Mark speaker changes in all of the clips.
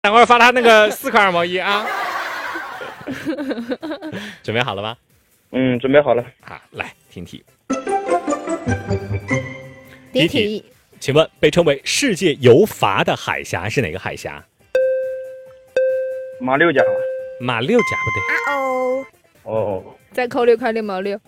Speaker 1: 待会儿发他那个4块2毛1啊。准备好了吗？
Speaker 2: 准备好了。
Speaker 1: 好，来听题。
Speaker 3: 第一题，
Speaker 1: 请问被称为世界油阀的海峡是哪个海峡？
Speaker 2: 马六甲。
Speaker 1: 马六甲不对。
Speaker 2: 哦，
Speaker 3: 再扣6块6毛6。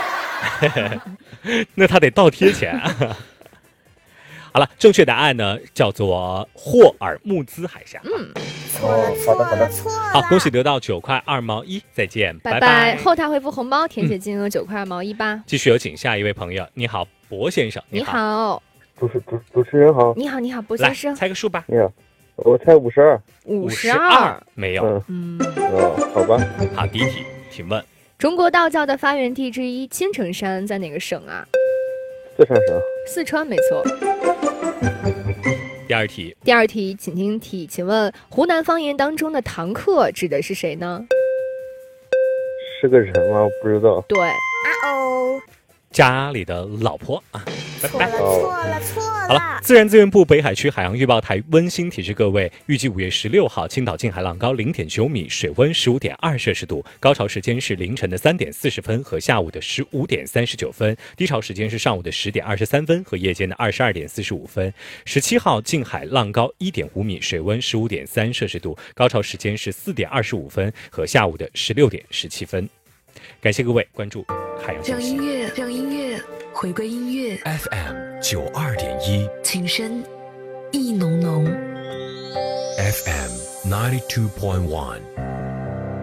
Speaker 1: 那他得倒贴钱。好了，正确答案呢叫做霍尔木兹海峡。
Speaker 2: 好的。
Speaker 1: 好，恭喜得到9块2毛1，再见，
Speaker 3: 拜
Speaker 1: 拜。
Speaker 3: 后台回复红包，填写金额9块2毛1吧。
Speaker 1: 继续有请下一位朋友。你好，博先生。
Speaker 3: 你好，
Speaker 2: 主持人好。
Speaker 3: 你好，博
Speaker 1: 来
Speaker 3: 先生。
Speaker 1: 猜个数吧。
Speaker 2: 你好，我猜52。
Speaker 3: 52
Speaker 1: 没有。
Speaker 2: 好吧。
Speaker 1: 好，第一题，请问
Speaker 3: 中国道教的发源地之一青城山在哪个省啊？
Speaker 2: 四川省。
Speaker 3: 四川，没错。
Speaker 1: 第二题，
Speaker 3: 请听题，请问湖南方言当中的堂客指的是谁呢？
Speaker 2: 是个人吗？不知道。
Speaker 3: 对，
Speaker 1: 家里的老婆啊。拜拜。
Speaker 3: 错
Speaker 1: 好了，自然资源部北海区海洋预报台温馨提示各位，预计5月16号青岛近海浪高0.9米，水温15.2摄氏度，高潮时间是凌晨的3点40分和下午的15点39分，低潮时间是上午的10点23分和夜间的22点45分。17号近海浪高1.5米，水温15.3摄氏度，高潮时间是4点25分和下午的16点17分。感谢各位关注海洋信息。
Speaker 4: 让音乐回归音乐。
Speaker 5: FM 92.1，
Speaker 4: 琴声意浓浓。
Speaker 5: FM 92.1。